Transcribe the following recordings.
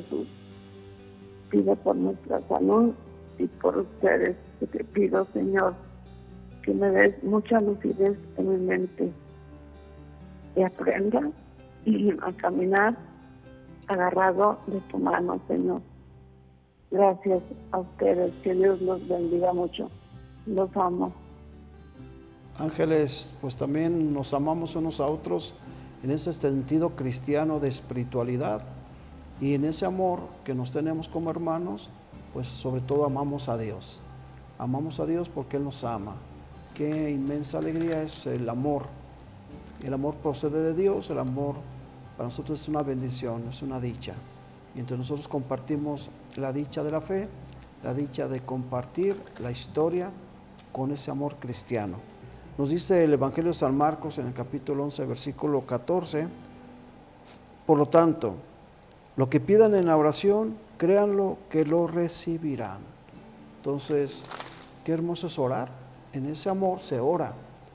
Jesús. Pido por nuestra salud y por ustedes, que te pido, Señor, que me des mucha lucidez en mi mente y aprenda a caminar agarrado de tu mano, Señor. Gracias a ustedes, que Dios los bendiga mucho. Los amo. Ángeles, pues también nos amamos unos a otros en ese sentido cristiano de espiritualidad, y en ese amor que nos tenemos como hermanos, pues sobre todo amamos a Dios. Amamos a Dios porque Él nos ama. Qué inmensa alegría es el amor. El amor procede de Dios, el amor para nosotros es una bendición, es una dicha. Y entre nosotros compartimos la dicha de la fe, la dicha de compartir la historia con ese amor cristiano. Nos dice el Evangelio de San Marcos en el capítulo 11, versículo 14, por lo tanto, lo que pidan en la oración, créanlo que lo recibirán. Entonces, qué hermoso es orar. En ese amor se ora.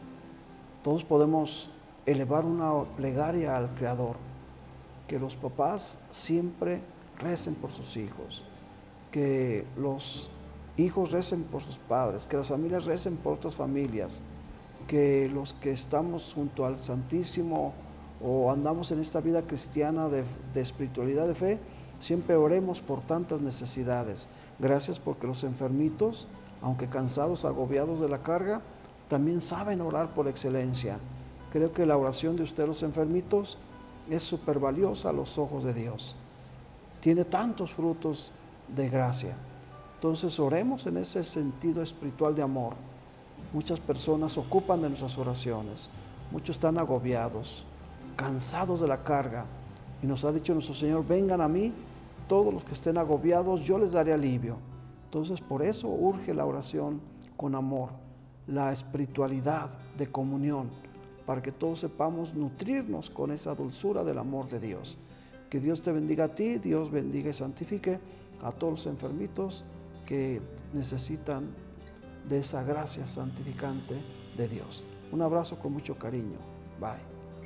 Todos podemos elevar una plegaria al Creador. Que los papás siempre recen por sus hijos. Que los hijos recen por sus padres. Que las familias recen por otras familias. Que los que estamos junto al Santísimo o andamos en esta vida cristiana de espiritualidad, de fe, siempre oremos por tantas necesidades. Gracias porque los enfermitos, aunque cansados, agobiados de la carga, también saben orar por excelencia. Creo que la oración de ustedes, los enfermitos, es súper valiosa a los ojos de Dios. Tiene tantos frutos de gracia. Entonces oremos en ese sentido espiritual de amor. Muchas personas ocupan de nuestras oraciones. Muchos están agobiados, cansados de la carga. Y nos ha dicho nuestro Señor, vengan a mí, todos los que estén agobiados, yo les daré alivio. Entonces por eso urge la oración con amor, la espiritualidad de comunión, para que todos sepamos nutrirnos con esa dulzura del amor de Dios. Que Dios te bendiga a ti, Dios bendiga y santifique a todos los enfermitos que necesitan de esa gracia santificante de Dios. Un abrazo con mucho cariño. Bye.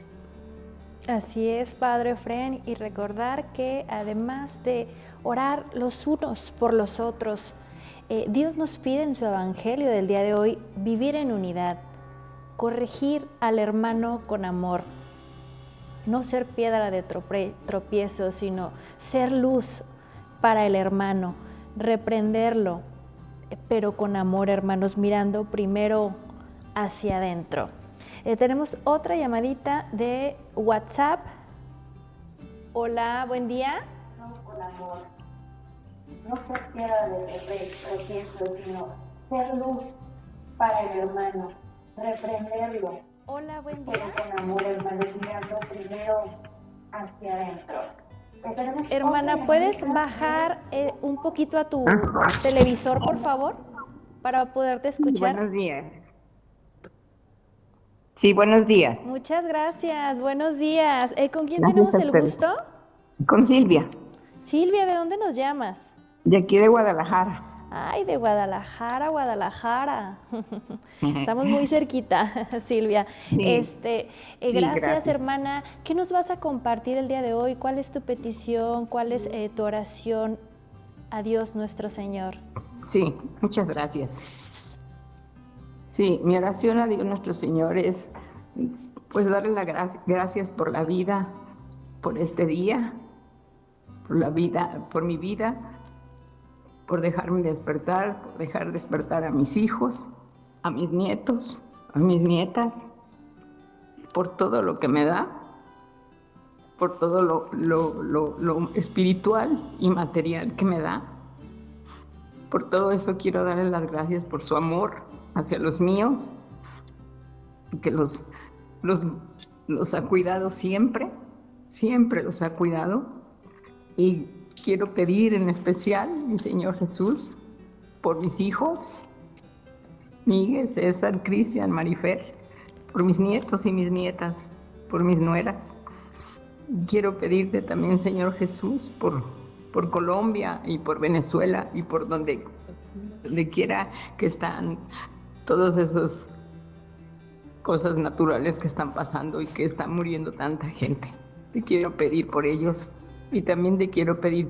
Así es, Padre Efrén, y recordar que además de orar los unos por los otros, Dios nos pide en su Evangelio del día de hoy vivir en unidad, corregir al hermano con amor, no ser piedra de tropiezo, sino ser luz para el hermano, reprenderlo, pero con amor, hermanos, mirando primero hacia adentro. Tenemos otra llamadita de WhatsApp. Hola, buen día. No con amor, no ser piedra de tropiezo, sino ser luz para el hermano, reprenderlo. Hola, buen día. Pero con amor, hermanos, mirando primero hacia adentro. Hermana, ¿puedes bajar un poquito a tu televisor, por favor, para poderte escuchar? Buenos días. Sí, buenos días. Muchas gracias, buenos días. ¿Con quién tenemos el gusto? Con Silvia. Silvia, ¿de dónde nos llamas? De aquí de Guadalajara. Ay, de Guadalajara, Guadalajara. Estamos muy cerquita, Silvia. Sí. Gracias, hermana. ¿Qué nos vas a compartir el día de hoy? ¿Cuál es tu petición? ¿Cuál es tu oración a Dios nuestro Señor? Sí, muchas gracias. Sí, mi oración a Dios nuestro Señor es pues darle las gracias por la vida, por este día, por la vida, por mi vida, por dejarme despertar, por dejar despertar a mis hijos, a mis nietos, a mis nietas, por todo lo que me da, por todo lo espiritual y material que me da. Por todo eso quiero darle las gracias por su amor hacia los míos, que los ha cuidado siempre, siempre los ha cuidado. Y quiero pedir en especial, mi Señor Jesús, por mis hijos, Miguel, César, Cristian, Marifer, por mis nietos y mis nietas, por mis nueras. Quiero pedirte también, Señor Jesús, por Colombia y por Venezuela y por donde quiera que están todas esas cosas naturales que están pasando y que está muriendo tanta gente. Te quiero pedir por ellos y también te quiero pedir